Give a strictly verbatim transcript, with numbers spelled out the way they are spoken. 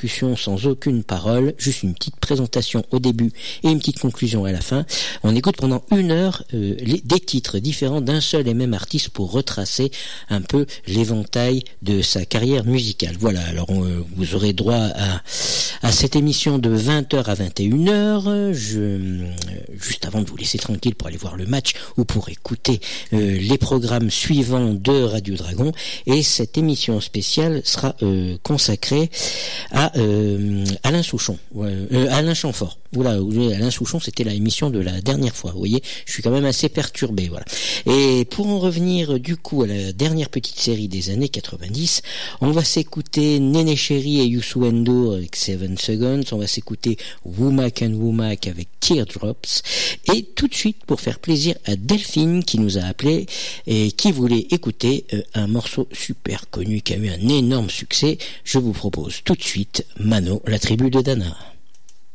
discussion sans aucune parole, juste une petite présentation au début et une petite conclusion à la fin. On écoute pendant une heure euh, les, des titres différents d'un seul et même artiste pour retracer un peu l'éventail de sa carrière musicale. Voilà, alors on, vous aurez droit à, à cette émission de vingt heures à vingt et une heures. Je, juste avant de vous laisser tranquille pour aller voir le match ou pour écouter euh, les programmes suivants de Radio Dragon. Et cette émission spéciale sera euh, consacrée à euh, Alain Souchon, euh, Alain Chamfort. Oula, Alain Souchon, c'était la émission de la dernière fois. Vous voyez, je suis quand même assez perturbé, voilà. Et pour en revenir du coup à la dernière petite série des années quatre-vingt-dix, on va s'écouter Néné Chéri et Youssou N'Dour avec Seven Seconds, on va s'écouter Womack and Womack avec Teardrops, et tout de suite, pour faire plaisir à Delphine qui nous a appelé et qui voulait écouter euh, un morceau super connu qui a eu un énorme succès, je vous propose tout de suite Mano, la tribu de Dana.